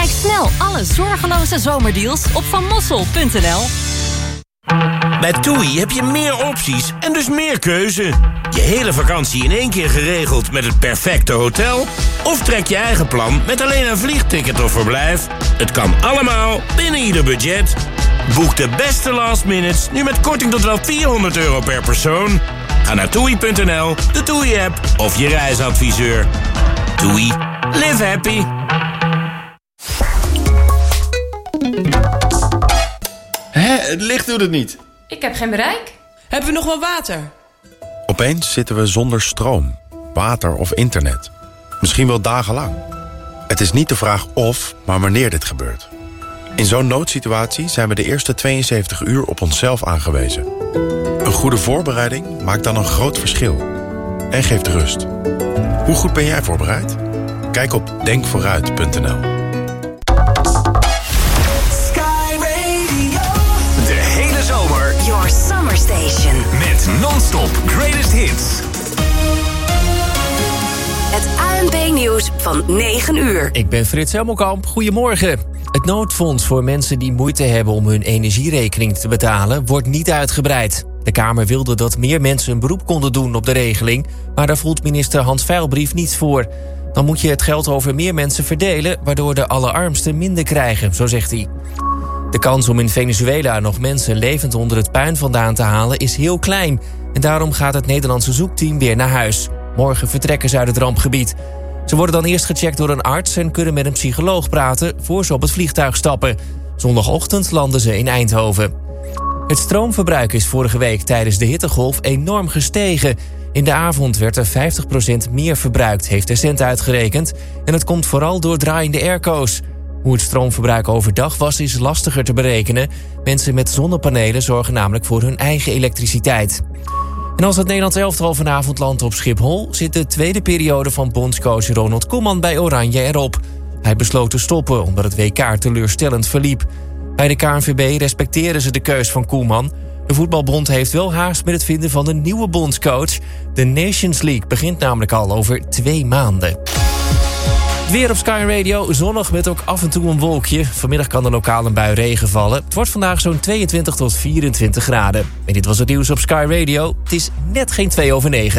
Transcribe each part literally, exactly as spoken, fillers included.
Bekijk snel alle zorgeloze zomerdeals op van mossel punt n l. Bij TUI heb je meer opties en dus meer keuze. Je hele vakantie in één keer geregeld met het perfecte hotel? Of trek je eigen plan met alleen een vliegticket of verblijf? Het kan allemaal binnen ieder budget. Boek de beste last minutes nu met korting tot wel vierhonderd euro per persoon. Ga naar toei punt n l, de TUI-app of je reisadviseur. TUI. Live happy. Hé, het licht doet het niet. Ik heb geen bereik. Hebben we nog wel water? Opeens zitten we zonder stroom, water of internet. Misschien wel dagenlang. Het is niet de vraag of, maar wanneer dit gebeurt. In zo'n noodsituatie zijn we de eerste tweeënzeventig uur op onszelf aangewezen. Een goede voorbereiding maakt dan een groot verschil. En geeft rust. Hoe goed ben jij voorbereid? Kijk op denk vooruit punt n l. De hele zomer. Your Summer Station. Met non-stop greatest hits. Het A N P-nieuws van negen uur. Ik ben Frits Helmelkamp. Goedemorgen. Het noodfonds voor mensen die moeite hebben om hun energierekening te betalen wordt niet uitgebreid. De Kamer wilde dat meer mensen een beroep konden doen op de regeling, maar daar voelt minister Hans Veilbrief niets voor. Dan moet je het geld over meer mensen verdelen, waardoor de allerarmsten minder krijgen, zo zegt hij. De kans om in Venezuela nog mensen levend onder het puin vandaan te halen is heel klein. En daarom gaat het Nederlandse zoekteam weer naar huis. Morgen vertrekken ze uit het rampgebied. Ze worden dan eerst gecheckt door een arts en kunnen met een psycholoog praten voor ze op het vliegtuig stappen. Zondagochtend landen ze in Eindhoven. Het stroomverbruik is vorige week tijdens de hittegolf enorm gestegen. In de avond werd er vijftig procent meer verbruikt, heeft Essent uitgerekend. En het komt vooral door draaiende airco's. Hoe het stroomverbruik overdag was, is lastiger te berekenen. Mensen met zonnepanelen zorgen namelijk voor hun eigen elektriciteit. En als het Nederlands elftal vanavond landt op Schiphol, zit de tweede periode van bondscoach Ronald Koeman bij Oranje erop. Hij besloot te stoppen omdat het W K teleurstellend verliep. Bij de K N V B respecteren ze de keus van Koeman. De voetbalbond heeft wel haast met het vinden van een nieuwe bondscoach. De Nations League begint namelijk al over twee maanden. Weer op Sky Radio, zonnig met ook af en toe een wolkje. Vanmiddag kan er lokaal een bui regen vallen. Het wordt vandaag zo'n tweeëntwintig tot vierentwintig graden. En dit was het nieuws op Sky Radio. Het is net geen twee over negen.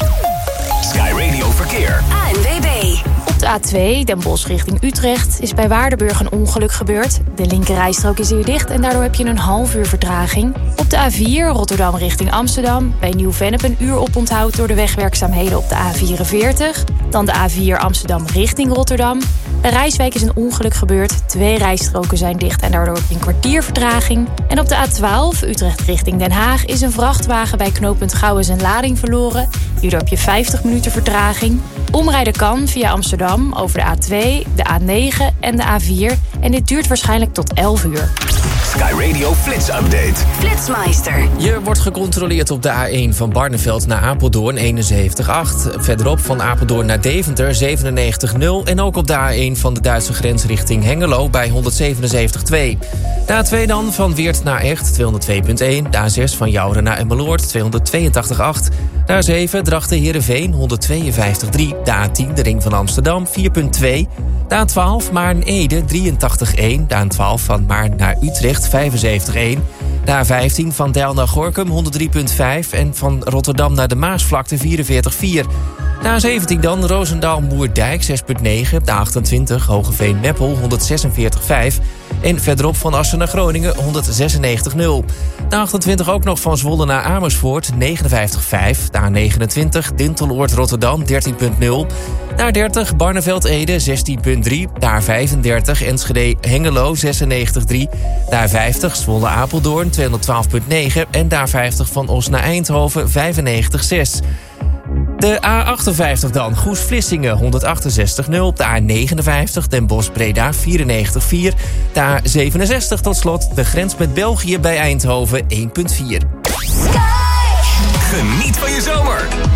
Sky Radio Verkeer. A N W B. Op de A twee, Den Bosch richting Utrecht, is bij Waardenburg een ongeluk gebeurd. De linkerrijstrook is hier dicht en daardoor heb je een half uur vertraging. Op de A vier, Rotterdam richting Amsterdam, bij Nieuw-Vennep een uur oponthoud door de wegwerkzaamheden op de A vierenveertig. Dan de A vier Amsterdam richting Rotterdam. Bij Rijswijk is een ongeluk gebeurd. Twee rijstroken zijn dicht en daardoor heb je een kwartier vertraging. En op de A twaalf, Utrecht richting Den Haag, is een vrachtwagen bij knooppunt Gouwen zijn lading verloren. Hierdoor heb je vijftig minuten vertraging. Omrijden kan via Amsterdam over de A twee, de A negen en de A vier. En dit duurt waarschijnlijk tot elf uur. Sky Radio Flits Update. Flitsmeister. Je wordt gecontroleerd op de A één van Barneveld naar Apeldoorn eenenzeventig komma acht. Verderop van Apeldoorn naar Deventer zevenennegentig komma nul. En ook op de A één van de Duitse grens richting Hengelo bij honderdzevenenzeventig komma twee. De A twee dan van Weert naar Echt tweehonderdtwee komma één. De A zes van Jouren naar Emmeloord tweehonderdtweeëntachtig komma acht. De A zeven Drachten Heerenveen honderdtweeënvijftig komma drie. De A tien de ring van Amsterdam vier komma twee. De A twaalf Maarn-Ede drieëntachtig komma één. De A twaalf van Maarn naar Utrecht vijfenzeventig komma één. De A vijftien van Deil naar Gorinchem honderdrie komma vijf. En van Rotterdam naar de Maasvlakte vierenveertig komma vier. De A zeventien dan Roosendaal-Moerdijk zes komma negen. De A achtentwintig Hogeveen-Meppel honderdzesenveertig komma vijf. En verderop van Assen naar Groningen honderdzesennegentig komma nul. De achtentwintig ook nog van Zwolle naar Amersfoort negenenvijftig komma vijf. De A negenentwintig Dinteloord-Rotterdam dertien komma nul. De A dertig Barneveld-Ede zestien komma drie. De A vijfendertig Enschede-Hengelo zesennegentig komma drie. De A vijftig Zwolle-Apeldoorn tweehonderdtwaalf komma negen. En de A vijftig van Os naar Eindhoven vijfennegentig komma zes. De A achtenvijftig dan, Goes-Vlissingen honderdachtzestig komma nul. De A negenenvijftig Den Bosch-Breda vierennegentig komma vier. De A zevenenzestig tot slot, de grens met België bij Eindhoven één komma vier. Geniet van je zomer